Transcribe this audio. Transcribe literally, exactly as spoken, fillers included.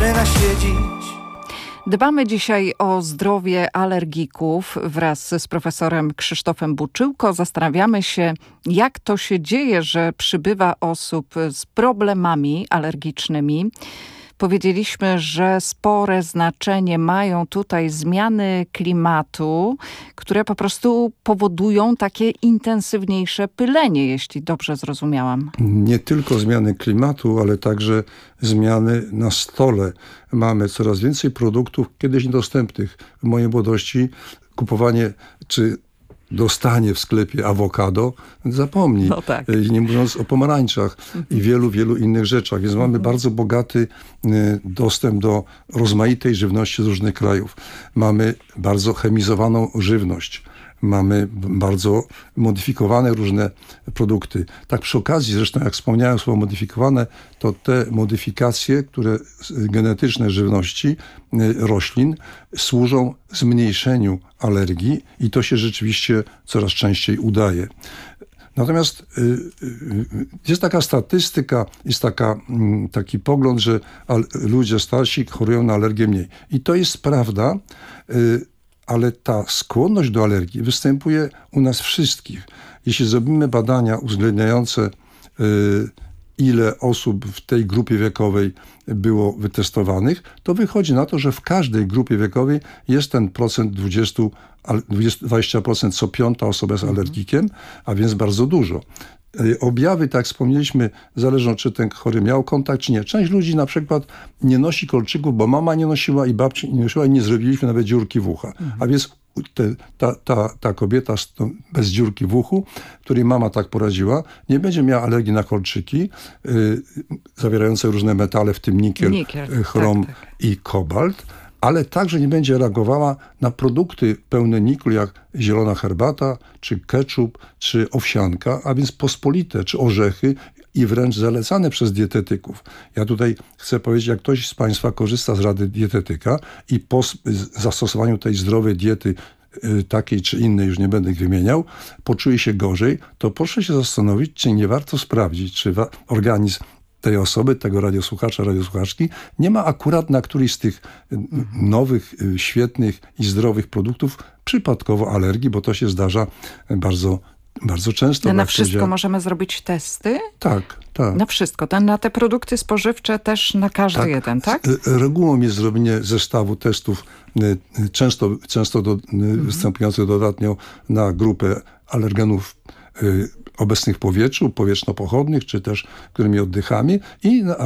zaczyna świecić. Dbamy dzisiaj o zdrowie alergików. Wraz z profesorem Krzysztofem Buczyłko zastanawiamy się, jak to się dzieje, że przybywa osób z problemami alergicznymi. Powiedzieliśmy, że spore znaczenie mają tutaj zmiany klimatu, które po prostu powodują takie intensywniejsze pylenie, jeśli dobrze zrozumiałam. Nie tylko zmiany klimatu, ale także zmiany na stole. Mamy coraz więcej produktów kiedyś niedostępnych. W mojej młodości kupowanie czy dostanie w sklepie awokado, zapomnij. No tak. Nie mówiąc o pomarańczach i wielu, wielu innych rzeczach. Więc mamy bardzo bogaty dostęp do rozmaitej żywności z różnych krajów. Mamy bardzo chemizowaną żywność. Mamy bardzo modyfikowane różne produkty. Tak przy okazji, zresztą jak wspomniałem słowo modyfikowane, to te modyfikacje, które genetyczne żywności, roślin, służą zmniejszeniu alergii i to się rzeczywiście coraz częściej udaje. Natomiast jest taka statystyka, jest taka, taki pogląd, że ludzie starsi chorują na alergię mniej. I to jest prawda, ale ta skłonność do alergii występuje u nas wszystkich. Jeśli zrobimy badania uwzględniające, ile osób w tej grupie wiekowej było wytestowanych, to wychodzi na to, że w każdej grupie wiekowej jest ten procent dwadzieścia, dwadzieścia procent co piąta osoba jest alergikiem, a więc bardzo dużo. Objawy, tak jak wspomnieliśmy, zależą, czy ten chory miał kontakt, czy nie. Część ludzi na przykład nie nosi kolczyków, bo mama nie nosiła i babci nie nosiła i nie zrobiliśmy nawet dziurki w ucha. Mhm. A więc te, ta, ta, ta kobieta bez dziurki w uchu, której mama tak poradziła, nie będzie miała alergii na kolczyki yy, zawierające różne metale, w tym nikiel, nikiel chrom tak, tak. i kobalt, ale także nie będzie reagowała na produkty pełne niklu, jak zielona herbata, czy ketchup, czy owsianka, a więc pospolite, czy orzechy i wręcz zalecane przez dietetyków. Ja tutaj chcę powiedzieć, jak ktoś z Państwa korzysta z rady dietetyka i po zastosowaniu tej zdrowej diety, takiej czy innej, już nie będę ich wymieniał, poczuje się gorzej, to proszę się zastanowić, czy nie warto sprawdzić, czy organizm tej osoby, tego radiosłuchacza, radiosłuchaczki, nie ma akurat na któryś z tych nowych, świetnych i zdrowych produktów przypadkowo alergii, bo to się zdarza bardzo, bardzo często. Na wszystko dzia... możemy zrobić testy? Tak, tak. Na wszystko. Ten, na te produkty spożywcze też na każdy tak. jeden, tak? Regułą jest zrobienie zestawu testów, często, często do, mhm. występujących dodatnio na grupę alergenów obecnych w powietrzu, powietrzno-pochodnych, czy też którymi oddychamy i